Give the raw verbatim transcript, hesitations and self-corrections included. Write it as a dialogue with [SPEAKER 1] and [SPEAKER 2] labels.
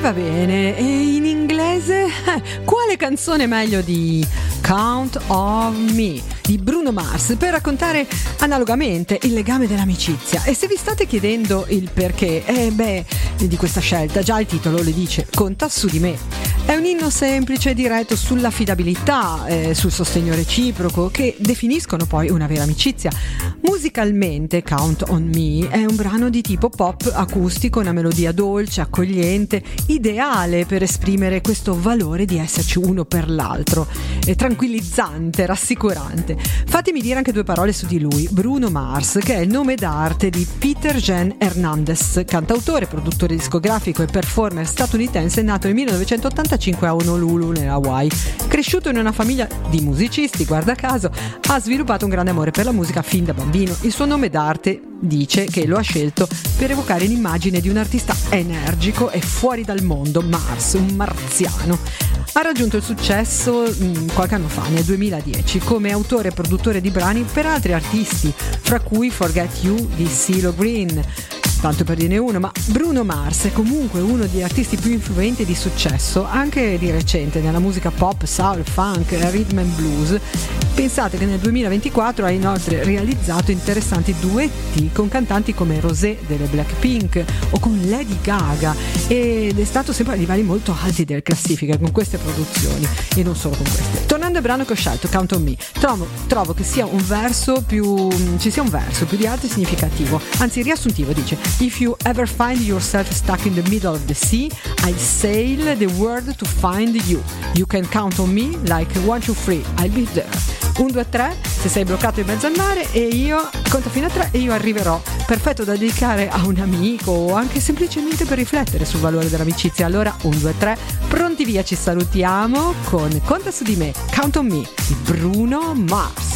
[SPEAKER 1] va bene, e in inglese? Eh, quale canzone meglio di Count on Me di Bruno Mars per raccontare analogamente il legame dell'amicizia? E se vi state chiedendo il perché, eh beh, di questa scelta, già il titolo le dice: conta su di me. È un inno semplice e diretto sull'affidabilità, eh, sul sostegno reciproco, che definiscono poi una vera amicizia. Musicalmente Count on Me è un brano di tipo pop acustico, una melodia dolce, accogliente, ideale per esprimere questo valore di esserci uno per l'altro, è tranquillizzante, rassicurante. Fatemi dire anche due parole su di lui. Bruno Mars, che è il nome d'arte di Peter Jen Hernandez, cantautore, produttore discografico e performer statunitense nato nel millenovecentottantacinque a Honolulu, nelle Hawaii. Cresciuto in una famiglia di musicisti, guarda caso, ha sviluppato un grande amore per la musica fin da bambino. Il suo nome d'arte dice che lo ha scelto per evocare l'immagine di un artista energico e fuori dal mondo, Mars, un marziano. Ha raggiunto il successo mh, qualche anno fa, nel duemiladieci, come autore e produttore di brani per altri artisti, fra cui Forget You di CeeLo Green, tanto per dirne uno. Ma Bruno Mars è comunque uno degli artisti più influenti e di successo, anche di recente, nella musica pop, soul, funk, rhythm and blues. Pensate che nel duemilaventiquattro ha inoltre realizzato interessanti duetti con cantanti come Rosé delle Blackpink o con Lady Gaga, ed è stato sempre a livelli molto alti delle classifiche con queste produzioni, e non solo con queste. Tornando al brano che ho scelto, Count on Me, trovo, trovo che sia un verso più ci sia un verso più di altri significativo, anzi riassuntivo. Dice: If you ever find yourself stuck in the middle of the sea, I'll sail the world to find you. You can count on me like one, two, three, I'll be there. Un, due, tre, se sei bloccato in mezzo al mare, e io conto fino a tre e io arriverò. Perfetto da dedicare a un amico o anche semplicemente per riflettere sul valore dell'amicizia. Allora, un, due, tre, pronti via, ci salutiamo con Conta su di me, Count on Me di Bruno Mars.